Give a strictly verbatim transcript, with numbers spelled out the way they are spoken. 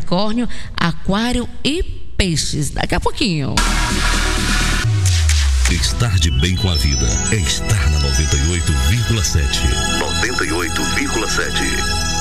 Capricórnio, Aquário e Peixes. Daqui a pouquinho. Estar de bem com a vida é estar na noventa e oito vírgula sete. noventa e oito vírgula sete.